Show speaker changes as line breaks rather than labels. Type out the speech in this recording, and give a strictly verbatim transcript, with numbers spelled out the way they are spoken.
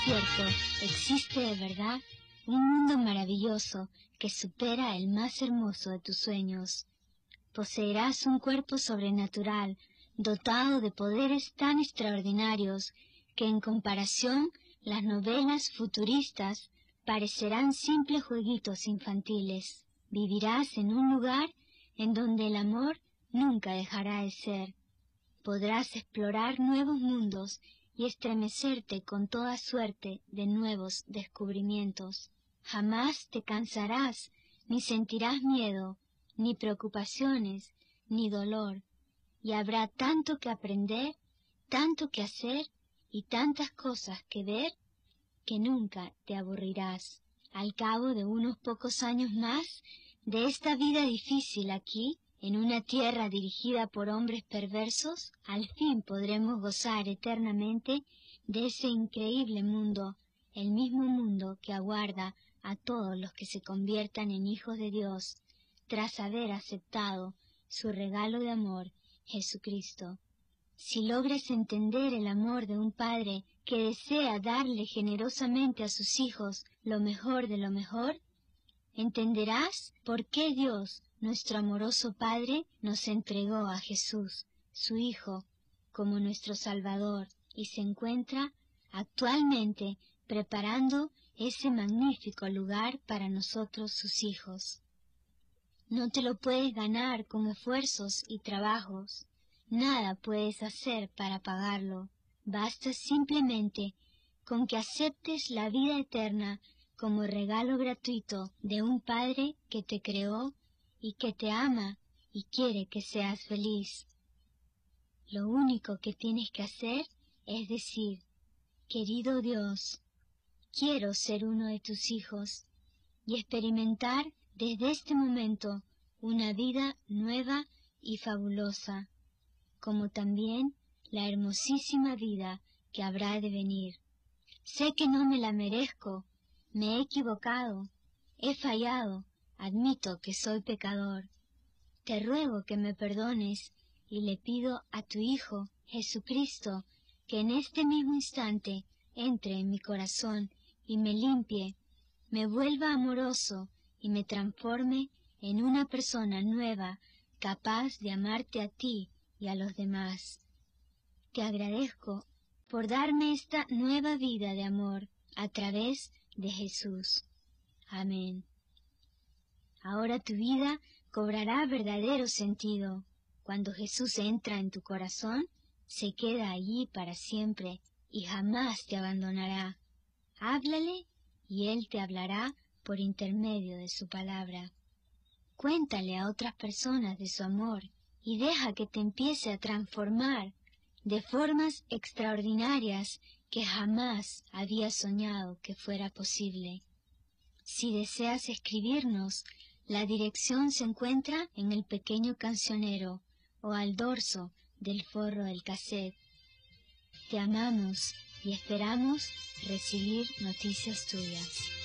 cierto, existe de verdad un mundo maravilloso que supera el más hermoso de tus sueños. Poseerás un cuerpo sobrenatural, dotado de poderes tan extraordinarios que en comparación las novelas futuristas parecerán simples jueguitos infantiles. Vivirás en un lugar en donde el amor nunca dejará de ser. Podrás explorar nuevos mundos y estremecerte con toda suerte de nuevos descubrimientos. Jamás te cansarás, ni sentirás miedo, ni preocupaciones, ni dolor, y habrá tanto que aprender, tanto que hacer y tantas cosas que ver, que nunca te aburrirás. Al cabo de unos pocos años más de esta vida difícil aquí, en una tierra dirigida por hombres perversos, al fin podremos gozar eternamente de ese increíble mundo, el mismo mundo que aguarda a todos los que se conviertan en hijos de Dios, tras haber aceptado su regalo de amor, Jesucristo. Si logras entender el amor de un padre que desea darle generosamente a sus hijos lo mejor de lo mejor, entenderás por qué Dios, nuestro amoroso Padre, nos entregó a Jesús, su Hijo, como nuestro Salvador, y se encuentra actualmente preparando ese magnífico lugar para nosotros sus hijos. No te lo puedes ganar con esfuerzos y trabajos, nada puedes hacer para pagarlo, basta simplemente con que aceptes la vida eterna como regalo gratuito de un Padre que te creó y que te ama y quiere que seas feliz. Lo único que tienes que hacer es decir: querido Dios, quiero ser uno de tus hijos, y experimentar desde este momento una vida nueva y fabulosa, como también la hermosísima vida que habrá de venir. Sé que no me la merezco, me he equivocado, he fallado, admito que soy pecador. Te ruego que me perdones y le pido a tu Hijo, Jesucristo, que en este mismo instante entre en mi corazón y me limpie, me vuelva amoroso y me transforme en una persona nueva, capaz de amarte a ti y a los demás. Te agradezco por darme esta nueva vida de amor a través de Jesús. Amén. Ahora tu vida cobrará verdadero sentido. Cuando Jesús entra en tu corazón, se queda allí para siempre y jamás te abandonará. Háblale y Él te hablará por intermedio de su palabra. Cuéntale a otras personas de su amor y deja que te empiece a transformar de formas extraordinarias que jamás había soñado que fuera posible. Si deseas escribirnos, la dirección se encuentra en el pequeño cancionero o al dorso del forro del cassette. Te amamos y esperamos recibir noticias tuyas.